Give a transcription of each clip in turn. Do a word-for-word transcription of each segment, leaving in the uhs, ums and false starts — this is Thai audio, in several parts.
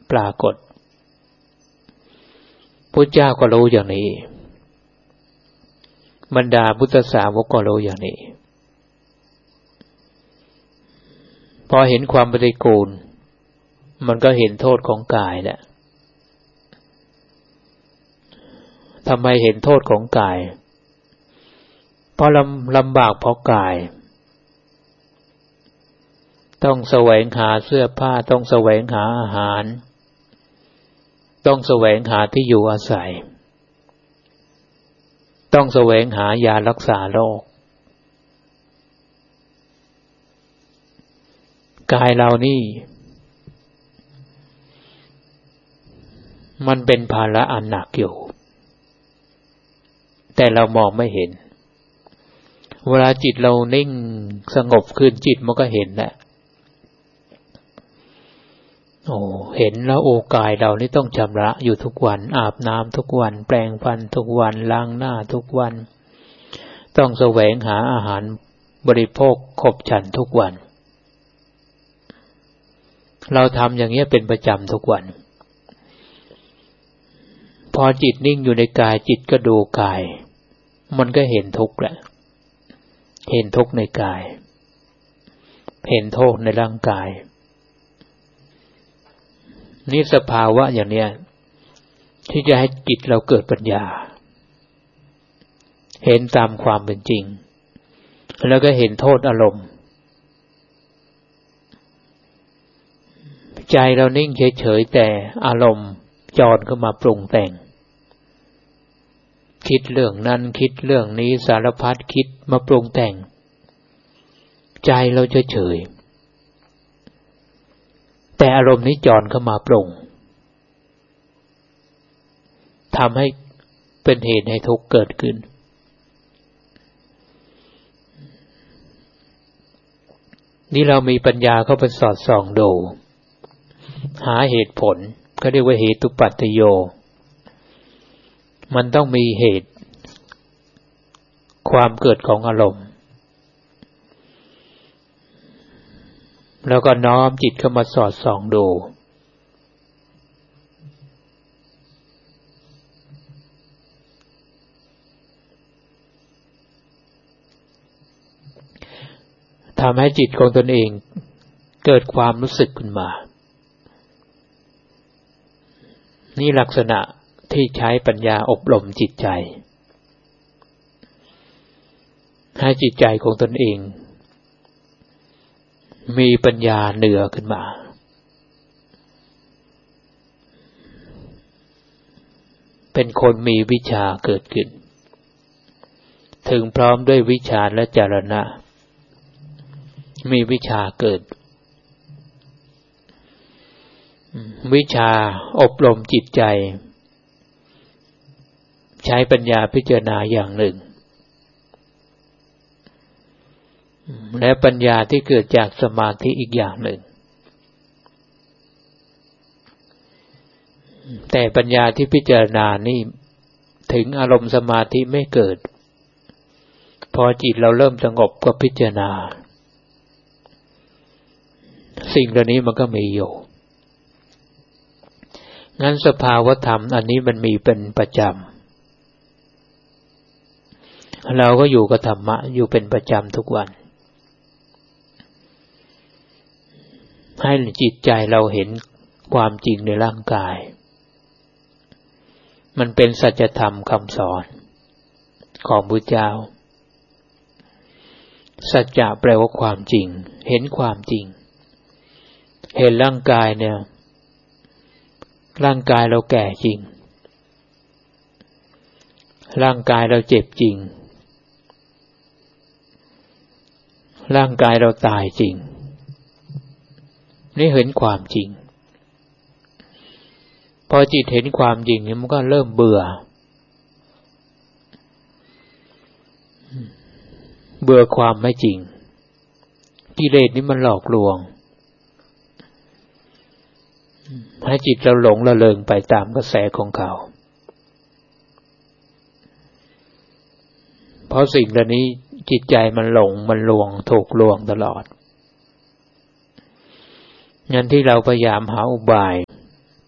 ปรากฏพุทธเจ้าก็รู้อย่างนี้บรรดาพุทธสาวกก็รู้อย่างนี้พอเห็นความปฏิกูลมันก็เห็นโทษของกายแหละทำไมเห็นโทษของกายเพราะลำลำบากเพราะกายต้องแสวงหาเสื้อผ้าต้องแสวงหาอาหารต้องแสวงหาที่อยู่อาศัยต้องแสวงหายารักษาโรคกายเรานี่มันเป็นภาระอันหนักอยู่แต่เรามองไม่เห็นเวลาจิตเรานิ่งสงบขึ้นจิตมันก็เห็นแหละโอ้เห็นแล้วโอ้กายเรานี่ต้องชำระอยู่ทุกวันอาบน้ำทุกวันแปรงฟันทุกวันล้างหน้าทุกวันต้องแสวงหาอาหารบริโภคครบฉันทุกวันเราทำอย่างนี้เป็นประจำทุกวันพอจิตนิ่งอยู่ในกายจิตก็ดูกายมันก็เห็นทุกข์แหละเห็นทุกข์ในกายเห็นโทษในร่างกายนี่สภาวะอย่างเนี้ยที่จะให้จิตเราเกิดปัญญาเห็นตามความเป็นจริงแล้วก็เห็นโทษอารมณ์ใจเรานิ่งเฉยๆแต่อารมณ์จรเข้ามาปรุงแต่งคิดเรื่องนั้นคิดเรื่องนี้สารพัดคิดมาปรุงแต่งใจเราเฉยๆแต่อารมณ์นี้จรเข้ามาปรุงทำให้เป็นเหตุให้ทุกข์เกิดขึ้นนี่เรามีปัญญาเข้าไปสอดส่องดูหาเหตุผลก็เรียกว่าเหตุปัจจโยมันต้องมีเหตุความเกิดของอารมณ์แล้วก็น้อมจิตเข้ามาสอดส่องดูทำให้จิตของตนเองเกิดความรู้สึกขึ้นมานี่ลักษณะที่ใช้ปัญญาอบรมจิตใจให้จิตใจของตนเองมีปัญญาเหนือขึ้นมาเป็นคนมีวิชาเกิดขึ้นถึงพร้อมด้วยวิชาและจรณะมีวิชาเกิดวิชาอบรมจิตใจใช้ปัญญาพิจารณาอย่างหนึ่งและปัญญาที่เกิดจากสมาธิอีกอย่างหนึ่งแต่ปัญญาที่พิจารณานี่ถึงอารมณ์สมาธิไม่เกิดพอจิตเราเริ่มสงบก็พิจารณาสิ่งเหล่านี้มันก็มีอยู่งั้นสภาวธรรมอันนี้มันมีเป็นประจำเราก็อยู่กับธรรมะอยู่เป็นประจำทุกวันให้จิตใจเราเห็นความจริงในร่างกายมันเป็นสัจธรรมคำสอนของพุทธเจ้าสัจจะแปลว่าความจริงเห็นความจริงเห็นร่างกายเนี่ยร่างกายเราแก่จริงร่างกายเราเจ็บจริงร่างกายเราตายจริงนี่เห็นความจริงพอจิตเห็นความจริงเนี่ยมันก็เริ่มเบื่อเบื่อความไม่จริงกิเลสนี่มันหลอกลวงให้จิตเราหลงระเริงไปตามกระแสของเขาเพราะสิ่งเหล่านี้จิตใจมันหลงมันลวงถูกลวงตลอดงั้นที่เราพยายามหาอุบาย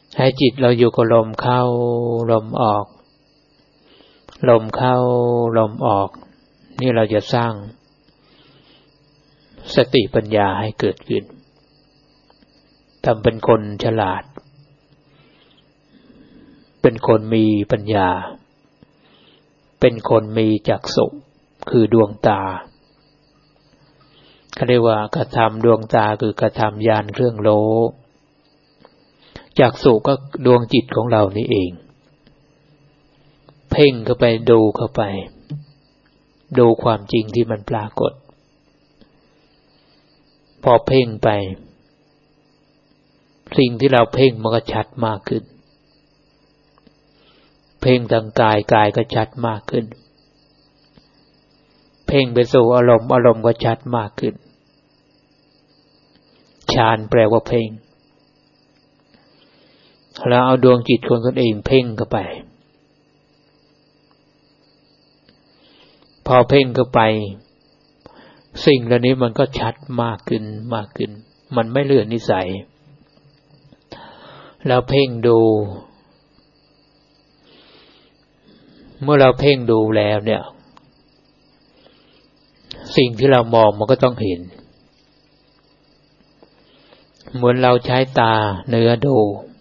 ให้จิตเราอยู่กับลมเข้าลมออกลมเข้าลมออกนี่เราจะสร้างสติปัญญาให้เกิดขึ้นทำเป็นคนฉลาดเป็นคนมีปัญญาเป็นคนมีจักษุคือดวงตาเขาเรียกว่ากระทำดวงตาคือกระทำญาณเครื่องโลจักษุก็ดวงจิตของเรานี่เองเพ่งเข้าไปดูเข้าไปดูความจริงที่มันปรากฏพอเพ่งไปสิ่งที่เราเพ่งมันก็ชัดมากขึ้นเพ่งทางกายกายก็ชัดมากขึ้นเพ่งไปสู่อารมณ์อารมณ์ก็ชัดมากขึ้นฌานแปลว่าเพ่งแล้วเอาดวงจิตของตนเองเพ่งเข้าไปพอเพ่งเข้าไปสิ่งเหล่านี้มันก็ชัดมากขึ้นมากขึ้นมันไม่เลื่อนนิสัยแล้วเพ่งดูเมื่อเราเพ่งดูแล้วเนี่ยสิ่งที่เรามองมันก็ต้องเห็นเหมือนเราใช้ตาเนื้อดู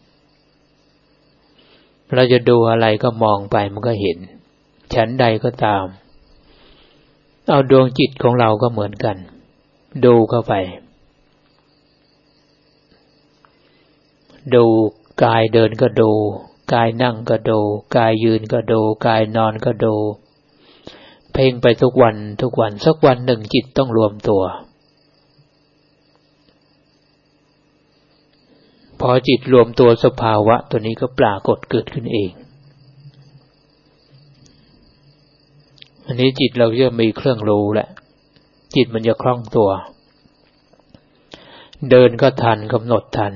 เราจะดูอะไรก็มองไปมันก็เห็นฉันใดก็ตามเอาดวงจิตของเราก็เหมือนกันดูเข้าไปดูกายเดินก็ดูกายนั่งก็ดูกายยืนก็ดูกายนอนก็ดูเพ่งไปทุกวันทุกวันสักวันหนึ่งจิตต้องรวมตัวพอจิตรวมตัวสภาวะตัวนี้ก็ปรากฏเกิดขึ้นเองอันนี้จิตเราจะมีเครื่องรู้แหละจิตมันจะคล่องตัวเดินก็ทันกำหนดทัน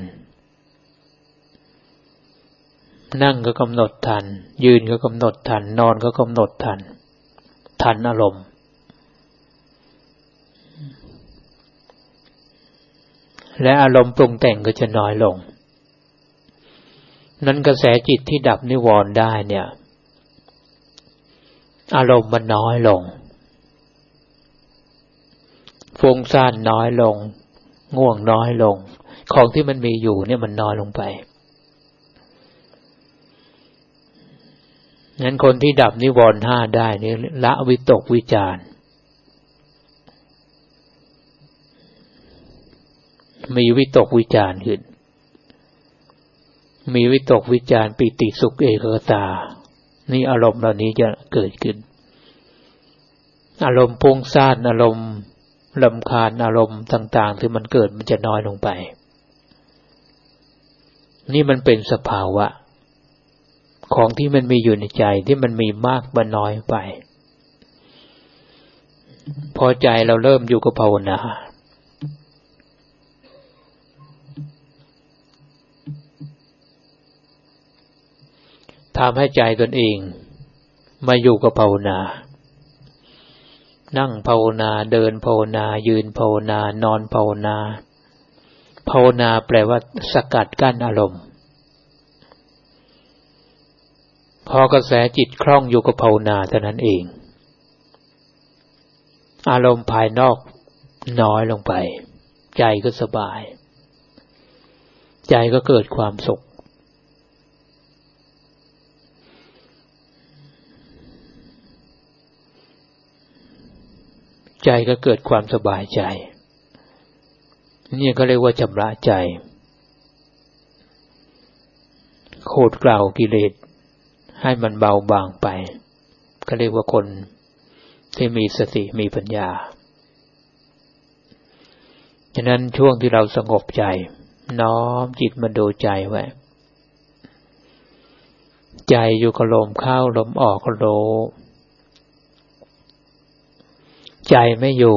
นั่งก็กำหนดทันยืนก็กำหนดทันนอนก็กำหนดทันทันอารมณ์และอารมณ์ปรุงแต่งก็จะน้อยลงนั้นกระแสจิตที่ดับนิวรณ์ได้เนี่ยอารมณ์มันน้อยลงฟุ้งซ่านน้อยลงง่วงน้อยลงของที่มันมีอยู่เนี่ยมันน้อยลงไปงั้นคนที่ดับนิวรณ์ห้าได้นี่ละวิตกวิจารมีวิตกวิจารขึ้นมีวิตกวิจารปิติสุขเอกคตานี่อารมณ์เหล่านี้จะเกิดขึ้นอารมณ์ฟุ้งซ่านอารมณ์รำคาญอารมณ์ต่างๆที่มันเกิดมันจะน้อยลงไปนี่มันเป็นสภาวะของที่มันมีอยู่ในใจที่มันมีมากมันน้อยไปพอใจเราเริ่มอยู่กับภาวนาทำให้ใจตนเองมาอยู่กับภาวนานั่งภาวนาเดินภาวนายืนภาวนานอนภาวนาภาวนาแปลว่าสกัดกั้นอารมณ์พอกระแสจิตคล่องอยู่กับภาวนาเท่านั้นเองอารมณ์ภายนอกน้อยลงไปใจก็สบายใจก็เกิดความสุขใจก็เกิดความสบายใจนี่ก็เรียกว่าชำระใจโคตรเกลากิเลสให้มันเบาบางไปก็เรียกว่าคนที่มีสติมีปัญญาฉะนั้นช่วงที่เราสงบใจน้อมจิตมาดูใจไว้ใจอยู่กับลมเข้าลมออกก็รู้ใจไม่อยู่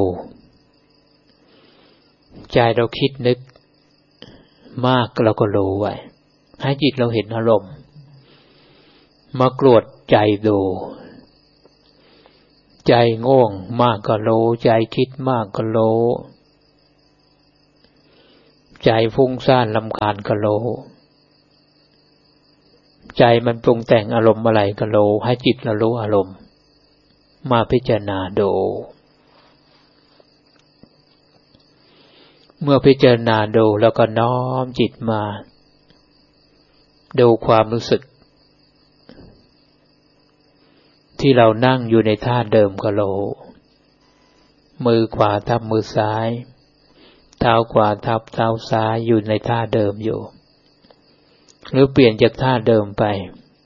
ใจเราคิดนึกมากเราก็รู้ไว้ให้จิตเราเห็นอารมณ์มากรวดใจดูใจง่วงมากก็รู้ใจคิดมากก็รู้ใจฟุ้งซ่านรำคาญก็รู้ใจมันปรุงแต่งอารมณ์อะไรก็รู้ให้จิตเรารู้อารมณ์มาพิจารณาดูเมื่อพิจารณาดูแล้วก็น้อมจิตมาดูความรู้สึกที่เรานั่งอยู่ในท่าเดิมก็รู้มือขวาทับมือซ้ายเท้าขวาทับเท้าซ้ายอยู่ในท่าเดิมอยู่หรือเปลี่ยนจากท่าเดิมไป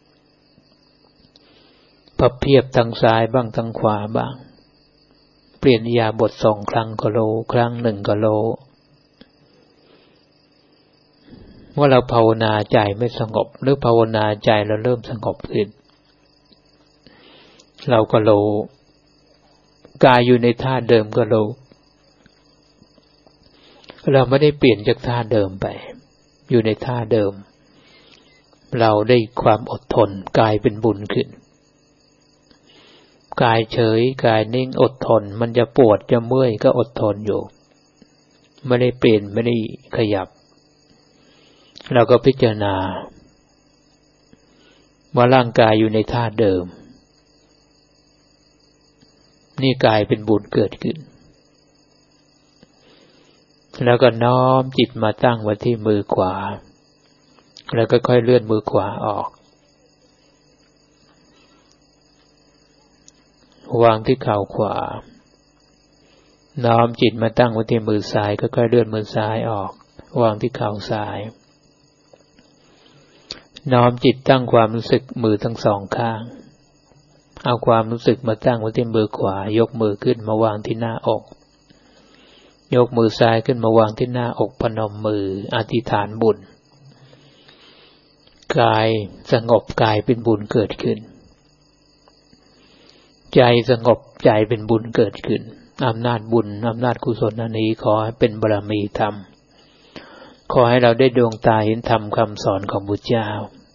พับเพียบทางซ้ายบ้างทางขวาบ้างเปลี่ยนอิริยาบถสองครั้งก็รู้ครั้งหนึ่งก็รู้ว่าเราภาวนาใจไม่สงบหรือภาวนาใจเราเริ่มสงบขึ้นเราก็รู้กายอยู่ในท่าเดิมก็รู้เราไม่ได้เปลี่ยนจากท่าเดิมไปอยู่ในท่าเดิมเราได้ความอดทนกายเป็นบุญขึ้นกายเฉยกายนิ่งอดทนมันจะปวดจะเมื่อยก็อดทนอยู่ไม่ได้เปลี่ยนไม่ได้ขยับเราก็พิจารณาว่าร่างกายอยู่ในท่าเดิมนี่กายเป็นบุญเกิดขึ้นแล้วก็น้อมจิตมาตั้งไว้ที่มือขวาแล้วก็ค่อยเลื่อนมือขวาออกวางที่เข่าขวาน้อมจิตมาตั้งไว้ที่มือซ้ายก็ค่อยเลื่อนมือซ้ายออกวางที่เข่าซ้ายน้อมจิตตั้งความรู้สึกมือทั้งสองข้างเอาความรู้สึกมาตั้งไว้ที่มือขวายกมือขึ้นมาวางที่หน้าอกยกมือซ้ายขึ้นมาวางที่หน้าอกพนมมืออธิษฐานบุญกายสงบกายเป็นบุญเกิดขึ้นใจสงบใจเป็นบุญเกิดขึ้นอำนาจบุญอำนาจกุศลอันนี้ขอให้เป็นบารมีธรรมขอให้เราได้ดวงตาเห็นธรรมคำสอนของพุทธเจ้า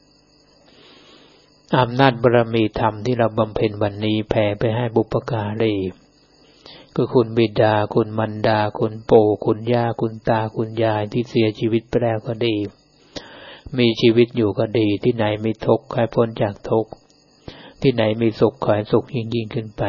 อำนาจบารมีธรรมที่เราบำเพ็ญวันนี้แผ่ไปให้บุพการีก็คุณบิดาคุณมารดาคุณปู่คุณย่าคุณตาคุณยายที่เสียชีวิตไปแล้วก็ดีมีชีวิตอยู่ก็ดีที่ไหนมีทุกข์ให้พ้นจากทุกข์ที่ไหนมีสุขขอให้สุขยิ่งยิ่งขึ้นไป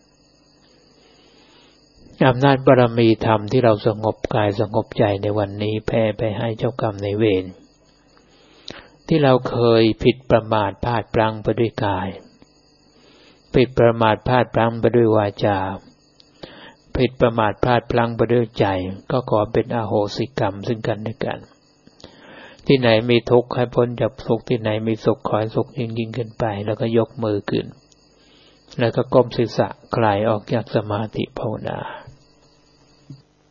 อำนาจบารมีธรรมที่เราสงบกายสงบใจในวันนี้แผ่ไปให้เจ้ากรรมนายเวรที่เราเคยผิดประมาทพลาดพลั้งไปด้วยกายผิดประมาทพลาดพลั้งไปด้วยวาจาผิดประมาทพลาดพลั้งไปด้วยใจก็ขอเป็นอโหสิกรรมซึ่งกันและกันที่ไหนมีทุกข์ให้พ้นจากทุกข์ที่ไหนมีสุขขอให้สุขยิ่งยิ่งขึ้นไปแล้วก็ยกมือขึ้นแล้วก็ก้มศีรษะคลายออกจากสมาธิภาวนา